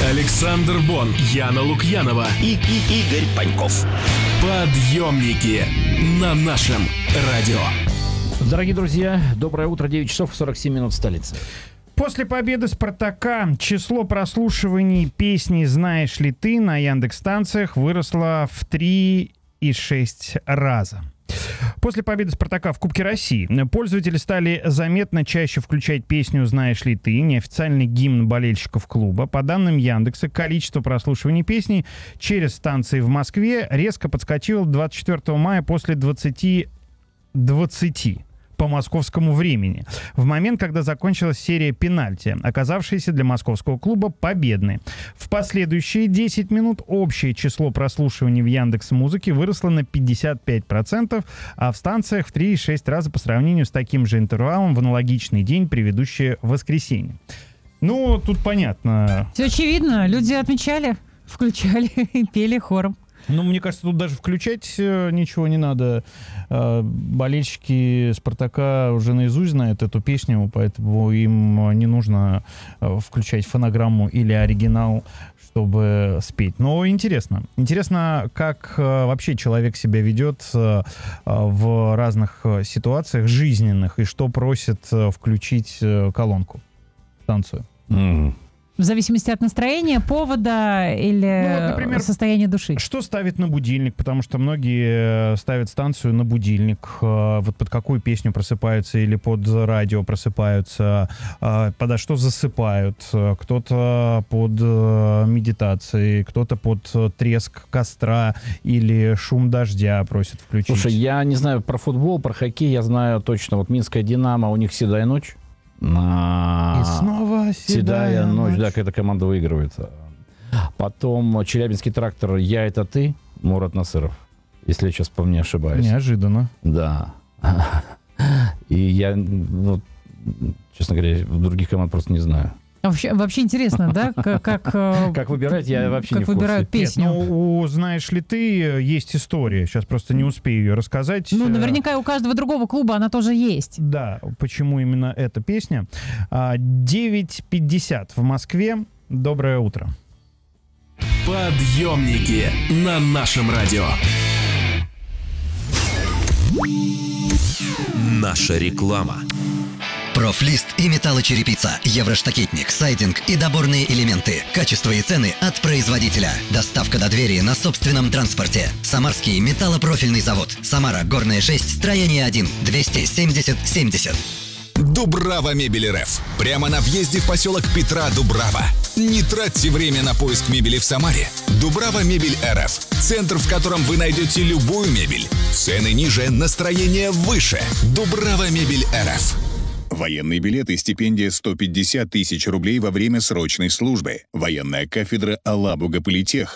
Александр Бон, Яна Лукьянова и Игорь Паньков. Подъемники на нашем радио. Дорогие друзья, доброе утро, 9 часов 47 минут в столице. После победы «Спартака» число прослушиваний песни «Знаешь ли ты» на Яндекс.Станциях выросло в 3,6 раза. После победы «Спартака» в Кубке России пользователи стали заметно чаще включать песню «Знаешь ли ты», неофициальный гимн болельщиков клуба. По данным Яндекса, количество прослушиваний песни через станции в Москве резко подскочило 24 мая после 20:20 по московскому времени, в момент, когда закончилась серия пенальти, оказавшаяся для московского клуба победной. В последующие 10 минут общее число прослушиваний в Яндекс.Музыке выросло на 55%, а в станциях в 3,6 раза по сравнению с таким же интервалом в аналогичный день, предыдущее воскресенье. Ну, тут понятно. Все очевидно. Люди отмечали, включали и пели хором. Ну, мне кажется, тут даже включать ничего не надо. Болельщики «Спартака» уже наизусть знают эту песню, поэтому им не нужно включать фонограмму или оригинал, чтобы спеть. Но интересно. Интересно, как вообще человек себя ведет в разных ситуацициях жизненных и что просит включить колонку, станцию. В зависимости от настроения, повода или например, состояния души. Что ставить на будильник? Потому что многие ставят станцию на будильник. Вот под какую песню просыпаются или под радио просыпаются, подо что засыпают. Кто-то под медитацией, кто-то под треск костра или шум дождя просит включить. Слушай, я не знаю про футбол, про хоккей, я знаю точно. Вот Минская «Динамо», у них «Седая ночь». И снова седая ночь. Да, когда команда выигрывает. Потом Челябинский «Трактор», «Я — это ты», Мурат Насыров, если я сейчас не ошибаюсь. Неожиданно. Да. И я, ну, честно говоря, других команд просто не знаю. Вообще интересно, да? Как выбирать, я вообще не в курсе. Как выбирают песню. Нет, ну, «Знаешь ли ты» есть история. Сейчас просто не успею ее рассказать. Ну, наверняка у каждого другого клуба она тоже есть. Да, почему именно эта песня. 9:50 в Москве. Доброе утро. Подъемники на нашем радио. Наша реклама. Профлист и металлочерепица, евроштакетник, сайдинг и доборные элементы. Качество и цены от производителя. Доставка до двери на собственном транспорте. Самарский металлопрофильный завод. Самара, Горная 6, строение 1, 270-70. Дубрава Мебель РФ. Прямо на въезде в поселок Петра Дубрава. Не тратьте время на поиск мебели в Самаре. Дубрава Мебель РФ. Центр, в котором вы найдете любую мебель. Цены ниже, настроение выше. Дубрава Мебель РФ. Военный билет и стипендия 150 тысяч рублей во время срочной службы. Военная кафедра Алабуга Политех.